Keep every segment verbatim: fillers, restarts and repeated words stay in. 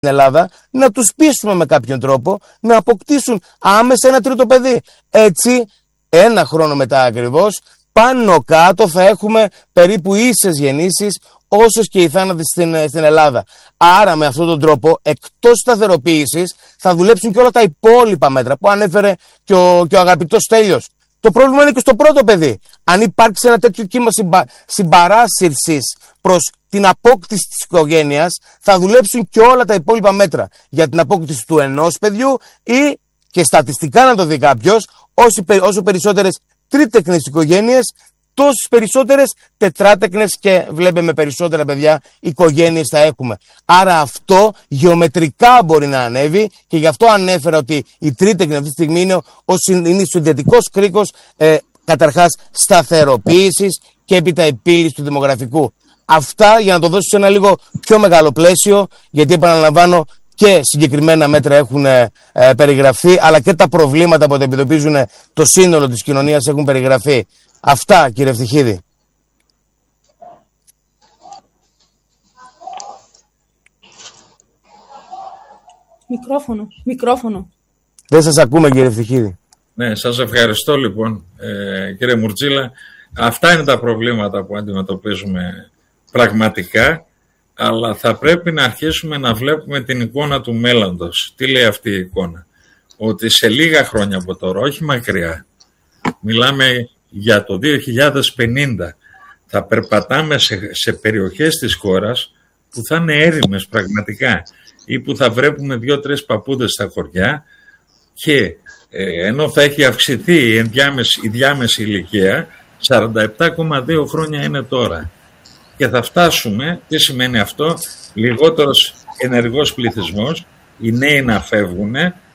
Ελλάδα, να τους πείσουμε με κάποιον τρόπο να αποκτήσουν άμεσα ένα τρίτο παιδί. Έτσι, ένα χρόνο μετά ακριβώς, πάνω κάτω θα έχουμε περίπου ίσες γεννήσεις όσες και οι θάνατοι στην, στην Ελλάδα. Άρα με αυτόν τον τρόπο, εκτός σταθεροποίησης, θα δουλέψουν και όλα τα υπόλοιπα μέτρα που ανέφερε και ο, και ο αγαπητός Στέλιος. Το πρόβλημα είναι και στο πρώτο παιδί. Αν υπάρξει ένα τέτοιο κύμα συμπα, συμπαράσυρσης προς την απόκτηση της οικογένειας, θα δουλέψουν και όλα τα υπόλοιπα μέτρα για την απόκτηση του ενός παιδιού ή, και στατιστικά να το δει κάποιος, όσο, όσο περισσότερες τρίτεκνες οικογένειες, τόσες περισσότερες τετράτεκνες και βλέπουμε περισσότερα παιδιά οικογένειες θα έχουμε. Άρα αυτό γεωμετρικά μπορεί να ανέβει και γι' αυτό ανέφερα ότι η τρίτεκνη αυτή τη στιγμή είναι ο συνδετικός κρίκος ε, καταρχάς σταθεροποίησης και έπειτα επίλυσης του δημογραφικού. Αυτά για να το δώσω σε ένα λίγο πιο μεγάλο πλαίσιο, γιατί επαναλαμβάνω και συγκεκριμένα μέτρα έχουν ε, περιγραφεί, αλλά και τα προβλήματα που αντιμετωπίζουν το σύνολο της κοινωνίας έχουν περιγραφεί. Αυτά, κύριε Ευτυχίδη. Μικρόφωνο, μικρόφωνο. Δεν σας ακούμε, κύριε Ευτυχίδη. Ναι, σας ευχαριστώ λοιπόν, ε, κύριε Μουρτζίλα. Αυτά είναι τα προβλήματα που αντιμετωπίζουμε πραγματικά, αλλά θα πρέπει να αρχίσουμε να βλέπουμε την εικόνα του μέλλοντος. Τι λέει αυτή η εικόνα? Ότι σε λίγα χρόνια από τώρα, όχι μακριά, μιλάμε για το δύο χιλιάδες πενήντα, θα περπατάμε σε, σε περιοχές της χώρας που θα είναι έρημες πραγματικά ή που θα βρέπουμε δύο-τρεις παππούδες στα χωριά και ε, ενώ θα έχει αυξηθεί η, ενδιάμεση, η διάμεση ηλικία, σαράντα επτά κόμμα δύο χρόνια είναι τώρα. Και θα φτάσουμε, τι σημαίνει αυτό, λιγότερος ενεργός πληθυσμός, οι νέοι να φεύγουν,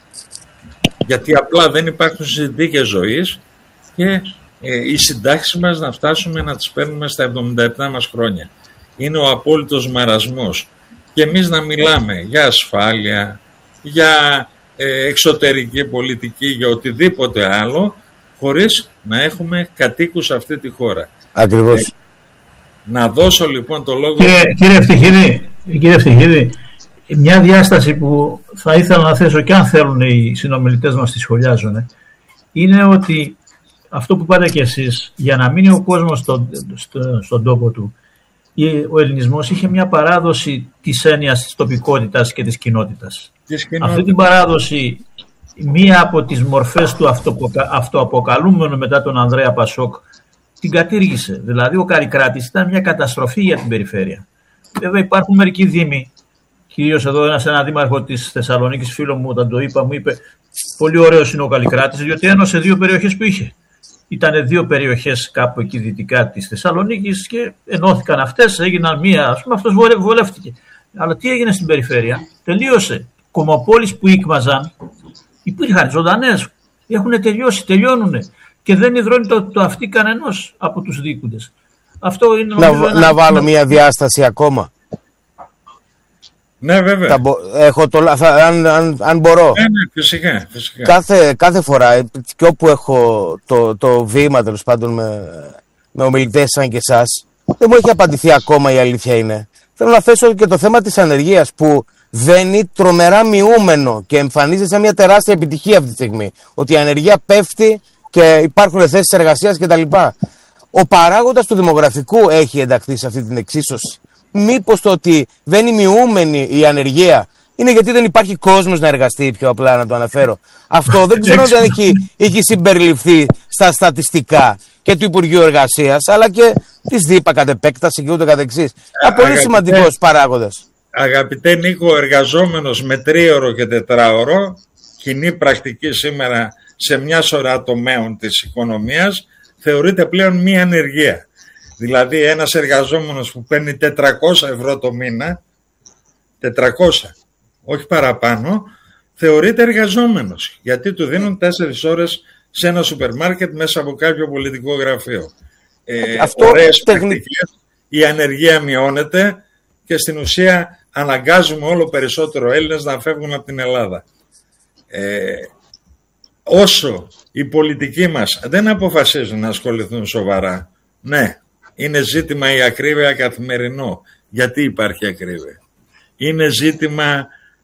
γιατί απλά δεν υπάρχουν συνθήκες ζωής και ε, οι συντάξεις μας να φτάσουμε να τις παίρνουμε στα εβδομήντα επτά μας χρόνια. Είναι ο απόλυτος μαρασμός. Και εμείς να μιλάμε για ασφάλεια, για ε, εξωτερική πολιτική, για οτιδήποτε άλλο, χωρίς να έχουμε κατοίκους σε αυτή τη χώρα. Ακριβώς. Ε, να δώσω λοιπόν το λόγο... Κύριε, κύριε Ευτυχίδη, κύριε Ευτυχίδη, μια διάσταση που θα ήθελα να θέσω και αν θέλουν οι συνομιλητές μας τη σχολιάζουν, είναι ότι αυτό που είπατε κι εσείς, για να μείνει ο κόσμος στο, στο, στον τόπο του, ο ελληνισμός είχε μια παράδοση της έννοιας της τοπικότητας και της κοινότητας. Της Αυτή την παράδοση, μία από τις μορφές του αυτοαποκαλούμενου μετά τον Ανδρέα Πασόκ, την κατήργησε. Δηλαδή ο Καρικράτης ήταν μια καταστροφή για την περιφέρεια. Βέβαια υπάρχουν μερικοί δήμοι, κυρίως εδώ ένας ένα δήμαρχο της Θεσσαλονίκης, φίλο μου, όταν το είπα, μου είπε πολύ ωραίος είναι ο Καρικράτης, διότι ένωσε δύο περιοχές που είχε. Ήταν δύο περιοχές κάπου εκεί δυτικά της Θεσσαλονίκης και ενώθηκαν αυτές, έγιναν μία, ας πούμε, αυτός βολεύτηκε. Αλλά τι έγινε στην περιφέρεια? Τελείωσε. Κομμοπόλεις που ήκμαζαν, υπήρχαν ζωντανές, έχουν τελειώσει, τελειώνουν και δεν υδρώνει το, το αυτί κανενός από τους δίκοντες. Αυτό είναι... Να, ένα... να βάλω μία διάσταση ακόμα. Ναι, βέβαια. Θα μπο... Έχω το... θα... αν, αν, αν μπορώ. Ναι, ναι, φυσικά, φυσικά. Κάθε, κάθε φορά και όπου έχω το, το βήμα, τέλος πάντων, με, με ομιλητές σαν και εσάς, δεν μου έχει απαντηθεί ακόμα, η αλήθεια είναι. Θέλω να θέσω και το θέμα της ανεργίας που βαίνει τρομερά μειούμενο και εμφανίζεται σαν μια τεράστια επιτυχία αυτή τη στιγμή. Ότι η ανεργία πέφτει και υπάρχουν θέσεις εργασίας κτλ. Ο παράγοντας του δημογραφικού έχει ενταχθεί σε αυτή την εξίσωση. Μήπως το ότι βαίνει μειούμενη η ανεργία είναι γιατί δεν υπάρχει κόσμος να εργαστεί, πιο απλά να το αναφέρω? Αυτό δεν ξέρω αν έχει, έχει συμπεριληφθεί στα στατιστικά και του Υπουργείου Εργασίας, αλλά και της ΔΥΠΑ κατ' επέκταση και ούτω καθεξής. Ένα πολύ σημαντικός παράγοντας. Αγαπητέ Νίκο, ο εργαζόμενος με τρίωρο και τετράωρο, κοινή πρακτική σήμερα σε μια σωρά τομέων της οικονομίας, θεωρείται πλέον μη ανεργία. Δηλαδή ένας εργαζόμενος που παίρνει τετρακόσια ευρώ το μήνα, τετρακόσια, όχι παραπάνω, θεωρείται εργαζόμενος, γιατί του δίνουν τέσσερις ώρες σε ένα σούπερ μάρκετ μέσα από κάποιο πολιτικό γραφείο. Ε, Αυτό ωραίες τεχνη... πρακτικές, η ανεργία μειώνεται και στην ουσία αναγκάζουμε όλο περισσότερο Έλληνες να φεύγουν από την Ελλάδα. Ε, όσο οι πολιτικοί μας δεν αποφασίζουν να ασχοληθούν σοβαρά, ναι, είναι ζήτημα η ακρίβεια καθημερινό. Γιατί υπάρχει ακρίβεια? Είναι ζήτημα